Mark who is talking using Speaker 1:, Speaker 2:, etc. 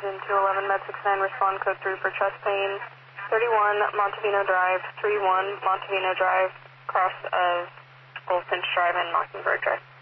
Speaker 1: Houston 211 Med 69, respond code 3 for chest pain. 31 Montevino Drive, 31 Montevino Drive, cross of Goldfinch Drive and Mockingbird Drive.